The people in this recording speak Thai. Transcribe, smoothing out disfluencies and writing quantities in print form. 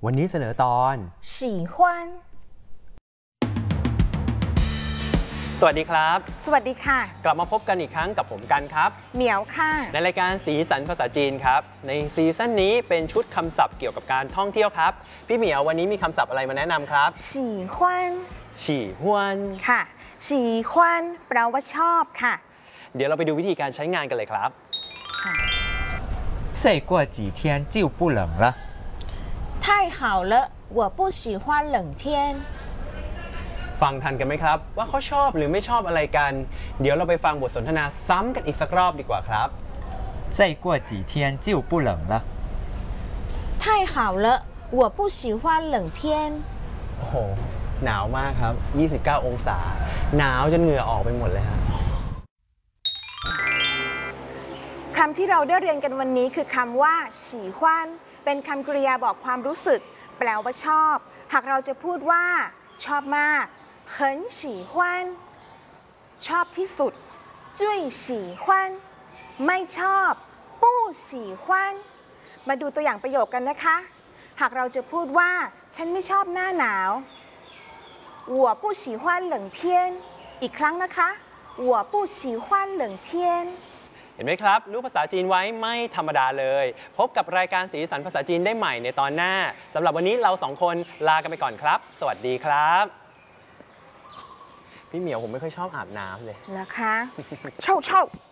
วันนี้เสนอตอน喜欢สวัสดีครับสวัสดีค่ะกลับมาพบกันอีกครั้งกับผมกันครับเหมียวค่ะในรายการสีสันภาษาจีนครับในซีซั่นนี้เป็นชุดคำศัพท์เกี่ยวกับการท่องเที่ยวครับพี่เหมียววันนี้มีคำศัพท์อะไรมาแนะนำครับ喜欢ฉี่ฮวนค่ะ喜欢แปลว่าชอบค่ะเดี๋ยวเราไปดูวิธีการใช้งานกันเลยครับ再过几天就不冷了太好了我不喜欢冷天ฟังทันกันไหมครับว่าเขาชอบหรือไม่ชอบอะไรกันเดี๋ยวเราไปฟังบทสนทนาซ้ำกันอีกสักรอบดีกว่าครับ再过几天就不冷了太好了我不喜欢冷天โอ้โหหนาวมากครับ29องศาหนาวจนเหงื่อออกไปหมดเลยฮะคำที่เราได้เรียนกันวันนี้คือคำว่า喜欢เป็นคำกริยาบอกความรู้สึกแปลว่าชอบหากเราจะพูดว่าชอบมาก很喜欢ชอบที่สุด最喜欢ไม่ชอบ不喜欢มาดูตัวอย่างประโยคกันนะคะหากเราจะพูดว่าฉันไม่ชอบหน้าหนาว我不喜欢冷天อีกครั้งนะคะ我不喜欢冷天เห็นไหมครับรู้ภาษาจีนไว้ไม่ธรรมดาเลยพบกับรายการสีสันภาษาจีนได้ใหม่ในตอนหน้าสำหรับวันนี้เราสองคนลากันไปก่อนครับสวัสดีครับพี่เหมียวผมไม่ค่อยชอบอาบน้ำเลยนะคะเช่า